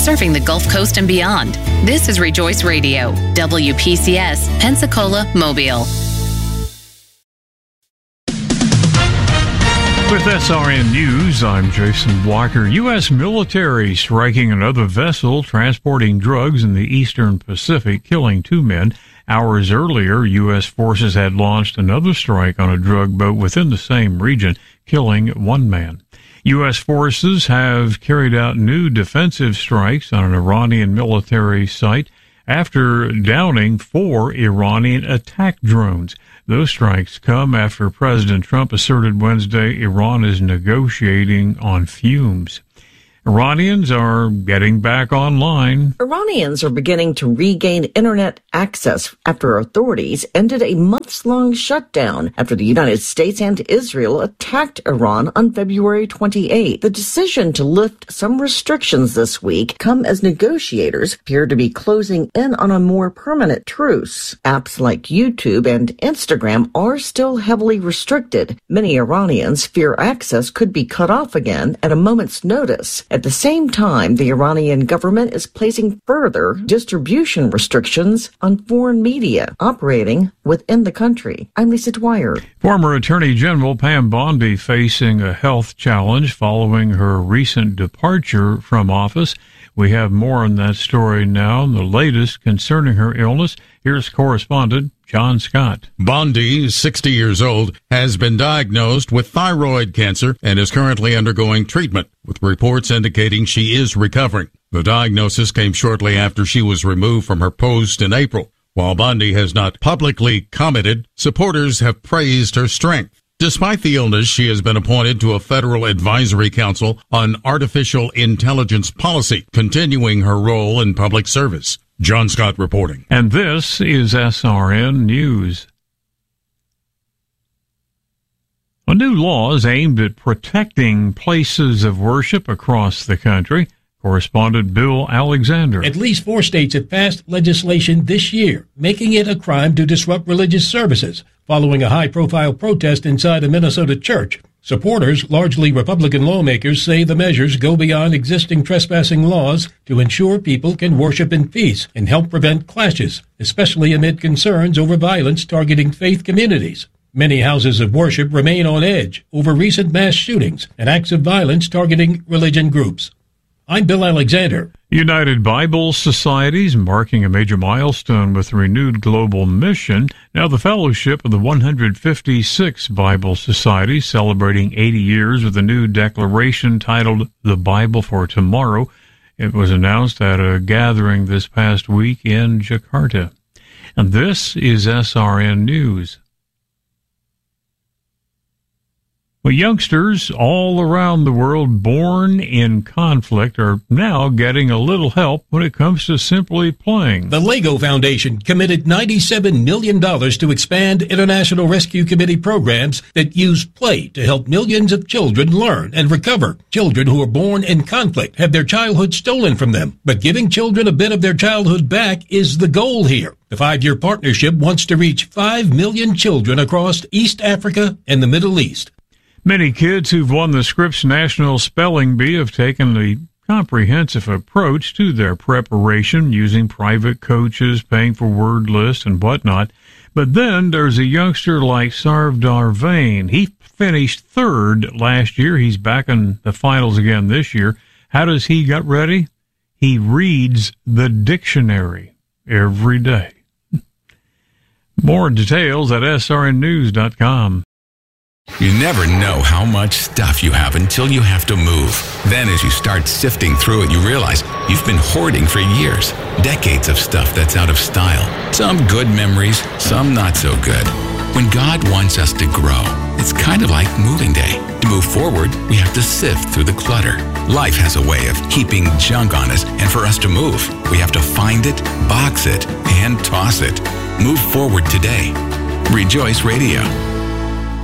serving the Gulf Coast and beyond. This is Rejoice Radio, WPCS, Pensacola, Mobile. With SRN News, I'm Jason Walker. U.S. military striking another vessel transporting drugs in the Eastern Pacific, killing 2 men. Hours earlier, U.S. forces had launched another strike on a drug boat within the same region, killing 1 man. U.S. forces have carried out new defensive strikes on an Iranian military site after downing 4 Iranian attack drones. Those strikes come after President Trump asserted Wednesday Iran is negotiating on fumes. Iranians are getting back online. Iranians are beginning to regain internet access after authorities ended a months-long shutdown after the United States and Israel attacked Iran on February 28. The decision to lift some restrictions this week come as negotiators appear to be closing in on a more permanent truce. Apps like YouTube and Instagram are still heavily restricted. Many Iranians fear access could be cut off again at a moment's notice. At the same time, the Iranian government is placing further distribution restrictions on foreign media operating within the country. I'm Lisa Dwyer. Former Attorney General Pam Bondi facing a health challenge following her recent departure from office. We have more on that story now, the latest concerning her illness. Here's correspondent John Scott. Bondi, 60 years old, has been diagnosed with thyroid cancer and is currently undergoing treatment, with reports indicating she is recovering. The diagnosis came shortly after she was removed from her post in April. While Bondi has not publicly commented, supporters have praised her strength. Despite the illness, she has been appointed to a federal advisory council on artificial intelligence policy, continuing her role in public service. John Scott reporting. And this is SRN News. A new law is aimed at protecting places of worship across the country. Correspondent Bill Alexander. At least 4 states have passed legislation this year, making it a crime to disrupt religious services, following a high-profile protest inside a Minnesota church. Supporters, largely Republican lawmakers, say the measures go beyond existing trespassing laws to ensure people can worship in peace and help prevent clashes, especially amid concerns over violence targeting faith communities. Many houses of worship remain on edge over recent mass shootings and acts of violence targeting religion groups. I'm Bill Alexander. United Bible Societies marking a major milestone with a renewed global mission. Now the fellowship of the 156 Bible Societies celebrating 80 years with a new declaration titled The Bible for Tomorrow. It was announced at a gathering this past week in Jakarta. And this is SRN News. Well, youngsters all around the world born in conflict are now getting a little help when it comes to simply playing. The LEGO Foundation committed $97 million to expand International Rescue Committee programs that use play to help millions of children learn and recover. Children who are born in conflict have their childhood stolen from them, but giving children a bit of their childhood back is the goal here. The 5-year partnership wants to reach 5 million children across East Africa and the Middle East. Many kids who've won the Scripps National Spelling Bee have taken the comprehensive approach to their preparation, using private coaches, paying for word lists and whatnot. But then there's a youngster like Sarvdar Vane. He finished 3rd last year. He's back in the finals again this year. How does he get ready? He reads the dictionary every day. More details at srnnews.com. You never know how much stuff you have until you have to move. Then as you start sifting through it, you realize you've been hoarding for years. Decades of stuff that's out of style. Some good memories, some not so good. When God wants us to grow, it's kind of like moving day. To move forward, we have to sift through the clutter. Life has a way of keeping junk on us, and for us to move, we have to find it, box it, and toss it. Move forward today. Rejoice Radio.